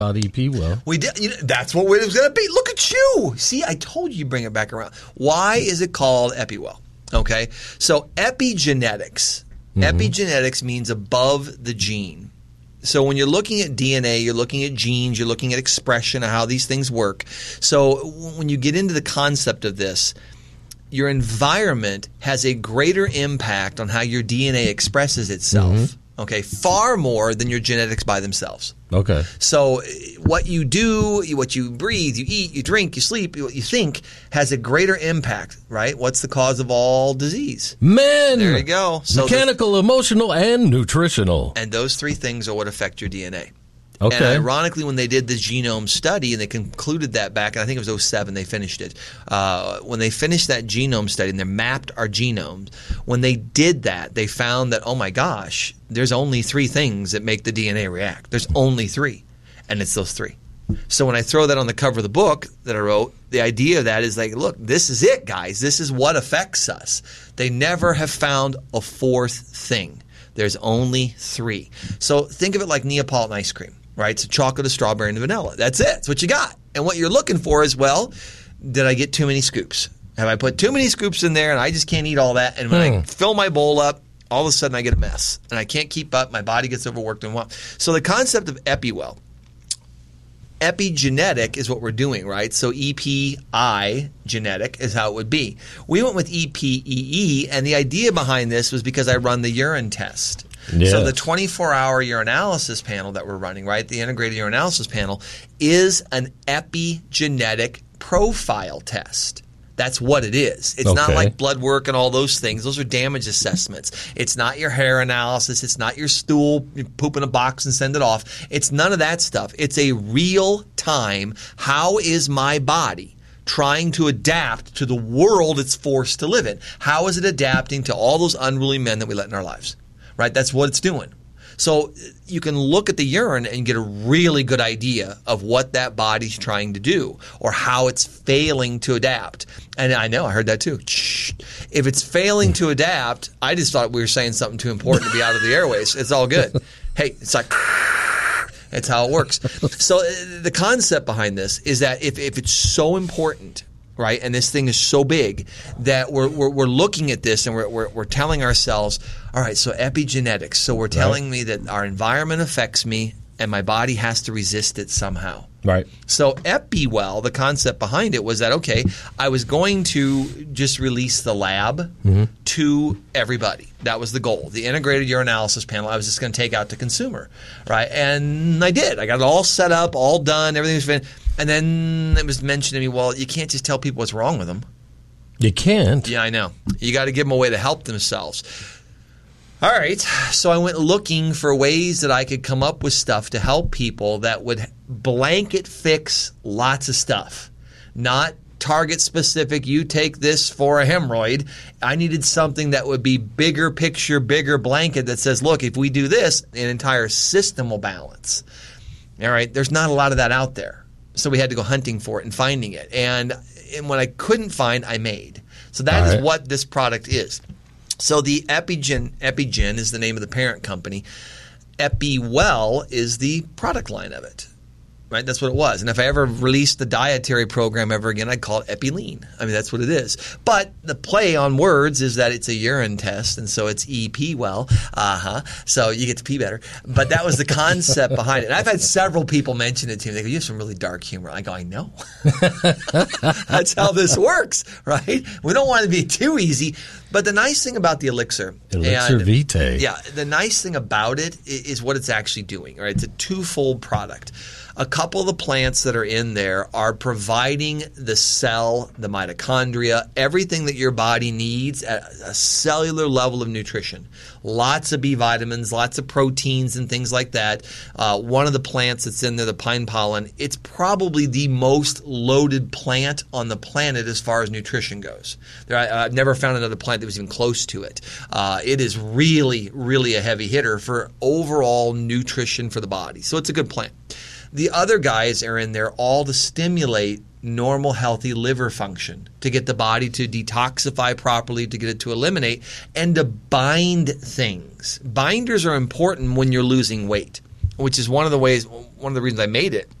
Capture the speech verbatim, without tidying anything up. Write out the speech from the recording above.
About E P Well. We did. You know, that's what it was going to be. Look at you. See, I told you you bring it back around. Why is it called EpiWell? Okay, so epigenetics. Mm-hmm. Epigenetics means above the gene. So when you're looking at D N A, you're looking at genes, you're looking at expression of how these things work. So when you get into the concept of this, your environment has a greater impact on how your D N A expresses itself. Mm-hmm. Okay, far more than your genetics by themselves. Okay. So what you do, what you breathe, you eat, you drink, you sleep, what you think has a greater impact, right? What's the cause of all disease? Men! There you go. So mechanical, the, emotional, and nutritional. And those three things are what affect your D N A. Okay. And ironically, when they did the genome study, and they concluded that back, and I think it was oh seven they finished it, uh, when they finished that genome study and they mapped our genomes, when they did that, they found that, oh my gosh, there's only three things that make the D N A react. There's only three, and it's those three. So when I throw that on the cover of the book that I wrote, the idea of that is like, look, this is it, guys. This is what affects us. They never have found a fourth thing. There's only three. So think of it like Neapolitan ice cream. Right? So chocolate, a strawberry, and vanilla. That's it. That's what you got. And what you're looking for is, well, did I get too many scoops? Have I put too many scoops in there and I just can't eat all that? And when hmm. I fill my bowl up, all of a sudden I get a mess. And I can't keep up. My body gets overworked and what? So the concept of EpiWell, epigenetic is what we're doing, right? So E P I genetic is how it would be. We went with E P E E, and the idea behind this was because I run the urine test. Yes. So the twenty-four hour urinalysis panel that we're running, right, the integrated urinalysis panel, is an epigenetic profile test. That's what it is. It's okay. Not like blood work and all those things. Those are damage assessments. It's not your hair analysis. It's not your stool, you poop in a box and send it off. It's none of that stuff. It's a real time, how is my body trying to adapt to the world it's forced to live in? How is it adapting to all those unruly men that we let in our lives? Right? That's what it's doing. So you can look at the urine and get a really good idea of what that body's trying to do or how it's failing to adapt. And I know, I heard that too. If it's failing to adapt, I just thought we were saying something too important to be out of the airways. It's all good. Hey, it's like, that's how it works. So the concept behind this is that if, if it's so important, right, and this thing is so big that we're we're, we're looking at this and we're, we're we're telling ourselves, all right, so epigenetics. So we're telling right. me that our environment affects me and my body has to resist it somehow. Right. So EpiWell, the concept behind it was that, okay, I was going to just release the lab mm-hmm. to everybody. That was the goal. The integrated urinalysis panel, I was just going to take out to consumer, right? And I did. I got it all set up, all done, everything was finished. And then it was mentioned to me, well, you can't just tell people what's wrong with them. You can't. Yeah, I know. You got to give them a way to help themselves. All right. So I went looking for ways that I could come up with stuff to help people that would blanket fix lots of stuff, not target specific. You take this for a hemorrhoid. I needed something that would be bigger picture, bigger blanket that says, look, if we do this, an entire system will balance. All right. There's not a lot of that out there. So we had to go hunting for it and finding it. And, and what I couldn't find, I made. So that All is right. what this product is. So the Epigen, Epigen is the name of the parent company. EpiWell is the product line of it. Right? That's what it was. And if I ever released the dietary program ever again, I'd call it EpiLean. I mean, that's what it is. But the play on words is that it's a urine test, and so it's E P well. Uh-huh. So you get to pee better. But that was the concept behind it. And I've had several people mention it to me. They go, you have some really dark humor. I go, I know. That's how this works, right? We don't want it to be too easy. But the nice thing about the elixir. Elixir and, Vitae. Yeah. The nice thing about it is what it's actually doing, right? It's a twofold product. A couple of the plants that are in there are providing the cell, the mitochondria, everything that your body needs at a cellular level of nutrition. Lots of B vitamins, lots of proteins and things like that. Uh, one of the plants that's in there, the pine pollen, it's probably the most loaded plant on the planet as far as nutrition goes. There, I, I've never found another plant that was even close to it. Uh, it is really, really a heavy hitter for overall nutrition for the body. So it's a good plant. The other guys are in there all to stimulate normal, healthy liver function, to get the body to detoxify properly, to get it to eliminate, and to bind things. Binders are important when you're losing weight. which is one of the ways, one of the reasons I made it.